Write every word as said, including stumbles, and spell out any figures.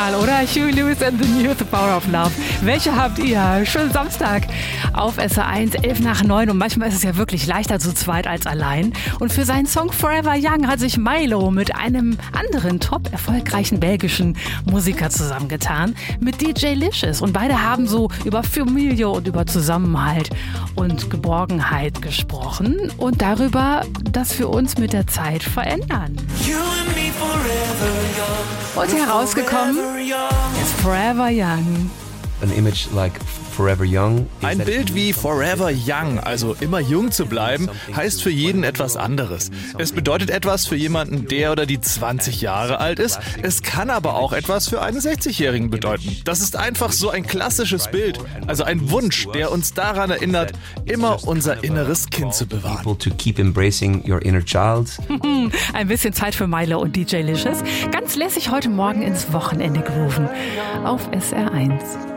genial, oder? Huey Lewis and the News, The Power of Love. Welche habt ihr? Schönen Samstag auf S R eins, elf nach neun. Und manchmal ist es ja wirklich leichter zu zweit als allein. Und für seinen Song Forever Young hat sich Milo mit einem anderen top erfolgreichen belgischen Musiker zusammengetan, mit D J Licious. Und beide haben so über Familie und über Zusammenhalt und Geborgenheit gesprochen und darüber, dass wir uns mit der Zeit verändern. Und herausgekommen ist Forever Young. An image like Forever Young. Ein Bild wie Forever Young, also immer jung zu bleiben, heißt für jeden etwas anderes. Es bedeutet etwas für jemanden, der oder die zwanzig Jahre alt ist. Es kann aber auch etwas für einen sechzigjährigen bedeuten. Das ist einfach so ein klassisches Bild, also ein Wunsch, der uns daran erinnert, immer unser inneres Kind zu bewahren. To keep embracing your inner child. Ein bisschen Zeit für Milo und D J Licious. Ganz lässig heute Morgen ins Wochenende grooven auf S R eins.